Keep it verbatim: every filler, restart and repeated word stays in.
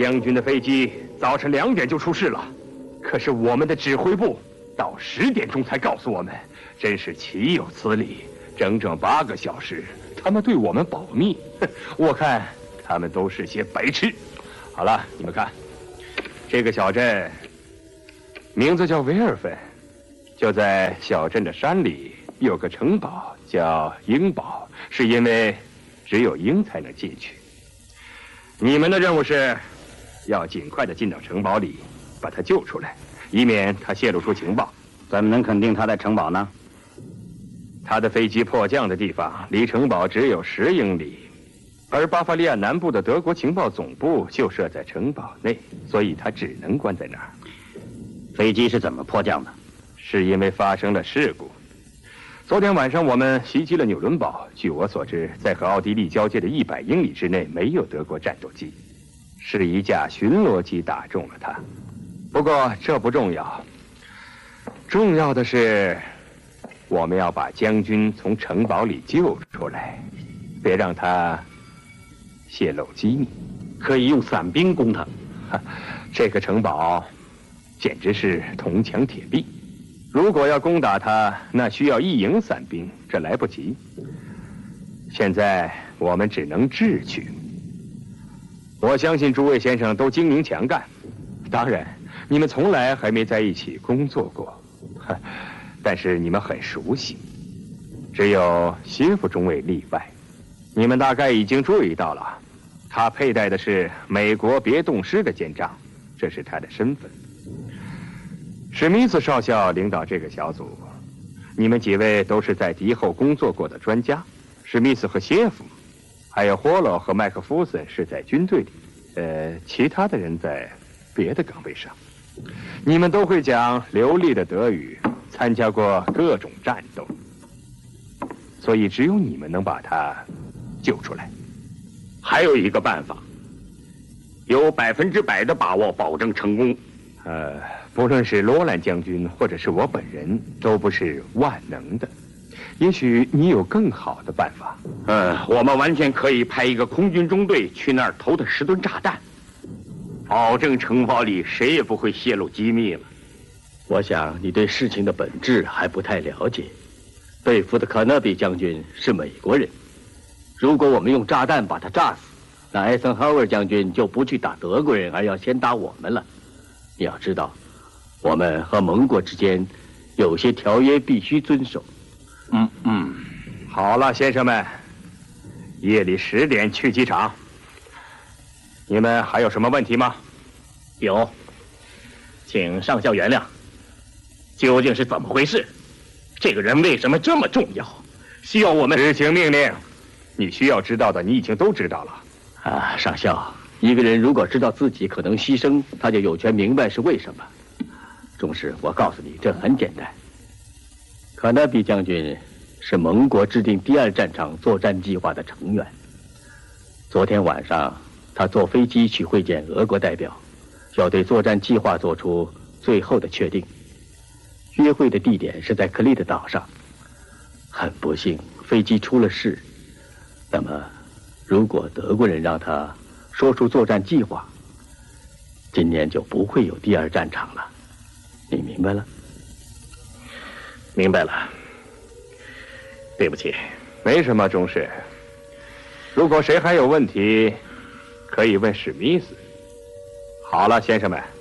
将军的飞机早晨两点就出事了，可是我们的指挥部到十点钟才告诉我们，真是岂有此理！整整八个小时，他们对我们保密，我看他们都是些白痴。好了，你们看，这个小镇名字叫维尔芬，就在小镇的山里有个城堡叫鹰堡，是因为只有鹰才能进去。你们的任务是要尽快的进到城堡里，把他救出来，以免他泄露出情报。 怎么能肯定他在城堡呢？ 他的飞机迫降的地方离城堡只有十英里，而巴伐利亚南部的德国情报总部就设在城堡内，所以他只能关在那儿。 飞机是怎么迫降的？ 是因为发生了事故。昨天晚上我们袭击了纽伦堡，据我所知，在和奥地利交界的一百英里之内没有德国战斗机，是一架巡逻机打中了它。不过这不重要，重要的是我们要把将军从城堡里救出来，别让他泄露机密。 可以用伞兵攻他。 这个城堡简直是铜墙铁壁，如果要攻打他，那需要一营伞兵，这来不及。现在我们只能智取。我相信诸位先生都精明强干，当然你们从来还没在一起工作过，但是你们很熟悉，只有谢夫中尉例外。你们大概已经注意到了，他佩戴的是美国别动师的肩章，这是他的身份。史密斯少校领导这个小组，你们几位都是在敌后工作过的专家。史密斯和谢夫，还有霍洛和麦克夫森是在军队里，呃，其他的人在别的岗位上。你们都会讲流利的德语，参加过各种战斗，所以只有你们能把他救出来。 还有一个办法，有百分之百的把握保证成功。 呃，不论是罗兰将军或者是我本人，都不是万能的。也许你有更好的办法。 呃，我们完全可以派一个空军中队去那儿投的十吨炸弹，保证城堡里谁也不会泄露机密了。 我想你对事情的本质还不太了解。被俘的卡纳比将军是美国人，如果我们用炸弹把他炸死，那艾森豪威尔将军就不去打德国人，而要先打我们了。你要知道，我们和盟国之间有些条约必须遵守。 嗯嗯，好了，先生们，夜里十点去机场。你们还有什么问题吗？ 有，请上校原谅。究竟是怎么回事？这个人为什么这么重要？需要我们执行命令。你需要知道的，你已经都知道了。 啊，上校，一个人如果知道自己可能牺牲，他就有权明白是为什么。中士，我告诉你，这很简单。卡纳比将军是盟国制定第二战场作战计划的成员。昨天晚上，他坐飞机去会见俄国代表，要对作战计划做出最后的确定。约会的地点是在克利特岛上。很不幸，飞机出了事。那么，如果德国人让他说出作战计划，今年就不会有第二战场了。你明白了？ 明白了。对不起。 没什么，中士。如果谁还有问题，可以问史密斯。好了，先生们。